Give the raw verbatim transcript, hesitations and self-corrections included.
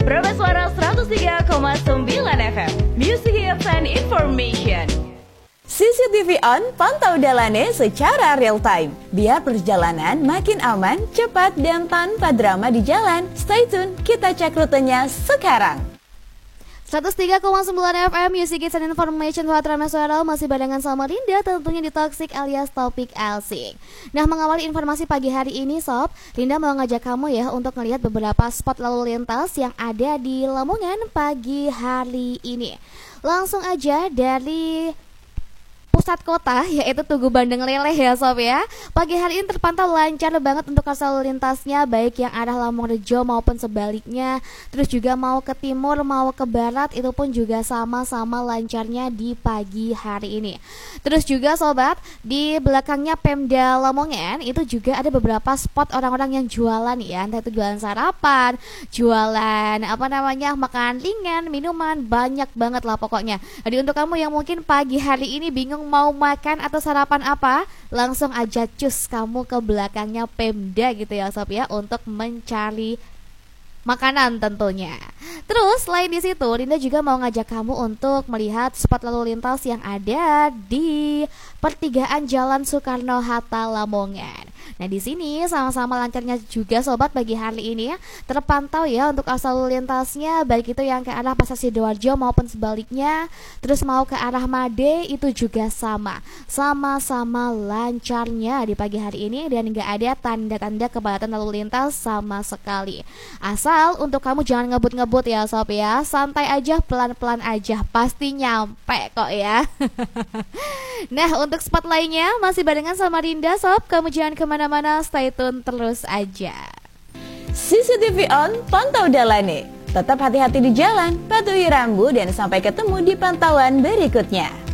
Prabas Suara seratus tiga koma sembilan F M, Music and Information. C C T V on, pantau Dalane secara real time. Biar perjalanan makin aman, cepat, dan tanpa drama di jalan. Stay tune, kita cek rutenya sekarang. seratus tiga koma sembilan F M, Music and Information, buat Prabas Suara masih barengan sama Linda, tentunya di Toxic alias Topik Elsing. Nah, mengawali informasi pagi hari ini Sob, Linda mau ngajak kamu ya untuk melihat beberapa spot lalu lintas yang ada di Lamongan pagi hari ini. Langsung aja dari pusat kota, yaitu Tugu Bandeng Leleh ya Sob ya. Pagi hari ini terpantau lancar banget untuk arus lalu lintasnya, baik yang arah Lamongan maupun sebaliknya. Terus juga mau ke timur, mau ke barat, itu pun juga sama-sama lancarnya di pagi hari ini. Terus juga sobat, di belakangnya Pemda Lamongan itu juga ada beberapa spot orang-orang yang jualan ya, entah itu jualan sarapan, jualan apa namanya, makan ringan, minuman, banyak banget lah pokoknya. Jadi untuk kamu yang mungkin pagi hari ini bingung mau makan atau sarapan apa, langsung aja cus kamu ke belakangnya Pemda gitu ya Sob ya, untuk mencari makanan tentunya. Terus selain di situ, Linda juga mau ngajak kamu untuk melihat spot lalu lintas yang ada di pertigaan Jalan Soekarno-Hatta Lamongan. Nah, di sini sama-sama lancarnya juga sobat pagi hari ini ya. Terpantau ya untuk arus lalu lintasnya, baik itu yang ke arah Pasar Sidoarjo maupun sebaliknya. Terus mau ke arah Made itu juga sama. Sama-sama lancarnya di pagi hari ini, dan nggak ada tanda-tanda kepadatan lalu lintas sama sekali. Asal untuk kamu jangan ngebut-ngebut ya sob ya. Santai aja, pelan-pelan aja, pasti nyampe kok ya. Nah, untuk spot lainnya masih barengan sama Rinda sob. Kamu jangan kemana-mana, stay tune terus aja. C C T V on, pantau Dalane. Tetap hati-hati di jalan, patuhi rambu, dan sampai ketemu di pantauan berikutnya.